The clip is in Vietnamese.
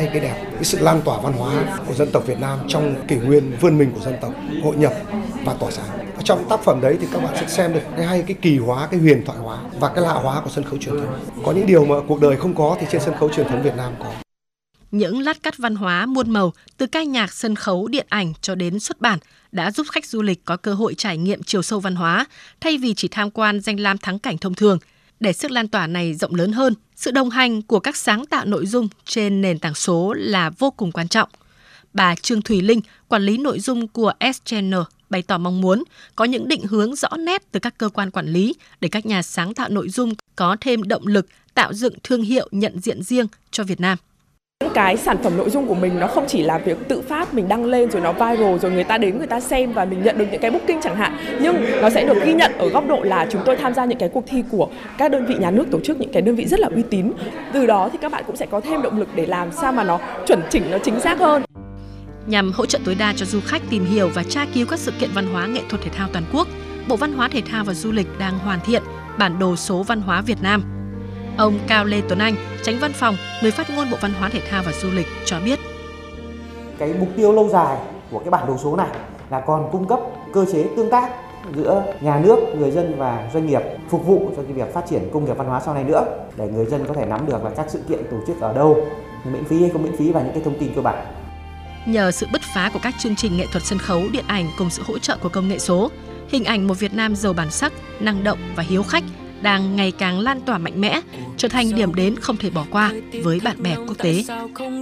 hay cái đẹp, cái sự lan tỏa văn hóa của dân tộc Việt Nam trong kỷ nguyên vươn mình của dân tộc, hội nhập và tỏa sáng. Trong tác phẩm đấy thì các bạn sẽ xem được cái kỳ hóa, cái huyền thoại hóa và cái lạ hóa của sân khấu truyền thống. Có những điều mà cuộc đời không có thì trên sân khấu truyền thống Việt Nam có. Những lát cắt văn hóa muôn màu từ ca nhạc, sân khấu, điện ảnh cho đến xuất bản đã giúp khách du lịch có cơ hội trải nghiệm chiều sâu văn hóa thay vì chỉ tham quan danh lam thắng cảnh thông thường. Để sức lan tỏa này rộng lớn hơn, sự đồng hành của các sáng tạo nội dung trên nền tảng số là vô cùng quan trọng. Bà Trương Thùy Linh, quản lý nội dung của S-Channel, bày tỏ mong muốn có những định hướng rõ nét từ các cơ quan quản lý để các nhà sáng tạo nội dung có thêm động lực tạo dựng thương hiệu nhận diện riêng cho Việt Nam. Những cái sản phẩm nội dung của mình nó không chỉ là việc tự phát mình đăng lên rồi nó viral rồi người ta đến người ta xem và mình nhận được những cái booking chẳng hạn, nhưng nó sẽ được ghi nhận ở góc độ là chúng tôi tham gia những cái cuộc thi của các đơn vị nhà nước tổ chức, những cái đơn vị rất là uy tín. Từ đó thì các bạn cũng sẽ có thêm động lực để làm sao mà nó chuẩn chỉnh, nó chính xác hơn. Nhằm hỗ trợ tối đa cho du khách tìm hiểu và tra cứu các sự kiện văn hóa nghệ thuật thể thao toàn quốc, Bộ Văn hóa Thể thao và Du lịch đang hoàn thiện bản đồ số văn hóa Việt Nam. Ông Cao Lê Tuấn Anh, Chánh Văn phòng, người phát ngôn Bộ Văn hóa Thể thao và Du lịch cho biết. Cái mục tiêu lâu dài của cái bản đồ số này là còn cung cấp cơ chế tương tác giữa nhà nước, người dân và doanh nghiệp, phục vụ cho cái việc phát triển công nghiệp văn hóa sau này nữa, để người dân có thể nắm được là các sự kiện tổ chức ở đâu, miễn phí hay không miễn phí và những cái thông tin cơ bản. Nhờ sự bứt phá của các chương trình nghệ thuật sân khấu, điện ảnh cùng sự hỗ trợ của công nghệ số, hình ảnh một Việt Nam giàu bản sắc, năng động và hiếu khách đang ngày càng lan tỏa mạnh mẽ, trở thành điểm đến không thể bỏ qua với bạn bè quốc tế.